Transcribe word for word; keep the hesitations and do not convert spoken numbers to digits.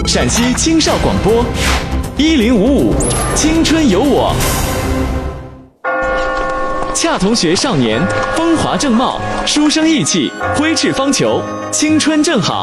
陕西青少广播，一零五五，青春有我。恰同学少年，风华正茂，书生意气，挥斥方遒，青春正好。